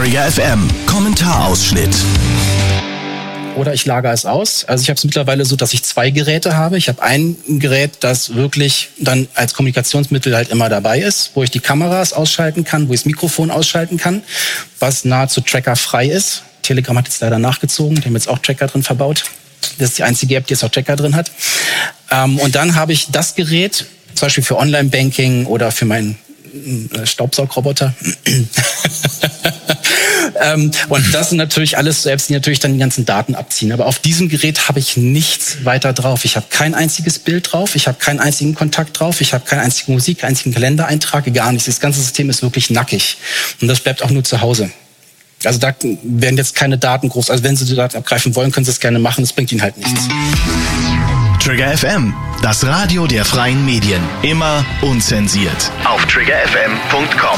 Trigger FM Kommentarausschnitt. Oder ich lagere es aus. Also ich habe es mittlerweile so, dass ich 2 Geräte habe. Ich habe ein Gerät, das wirklich dann als Kommunikationsmittel halt immer dabei ist, wo ich die Kameras ausschalten kann, wo ich das Mikrofon ausschalten kann, was nahezu trackerfrei ist. Telegram hat jetzt leider nachgezogen, die haben jetzt auch Tracker drin verbaut. Das ist die einzige App, die jetzt auch Tracker drin hat. Und dann habe ich das Gerät, zum Beispiel für Online-Banking oder für meinen Staubsaugroboter. Und das sind natürlich alles so Apps, die natürlich dann die ganzen Daten abziehen. Aber auf diesem Gerät habe ich nichts weiter drauf. Ich habe kein einziges Bild drauf, ich habe keinen einzigen Kontakt drauf, ich habe keine einzige Musik, keinen einzigen Kalendereintrag, gar nichts. Das ganze System ist wirklich nackig. Und das bleibt auch nur zu Hause. Also da werden jetzt keine Daten groß. Also wenn Sie die Daten abgreifen wollen, können Sie es gerne machen. Das bringt Ihnen halt nichts. Trigger FM, das Radio der freien Medien. Immer unzensiert. Auf triggerfm.com.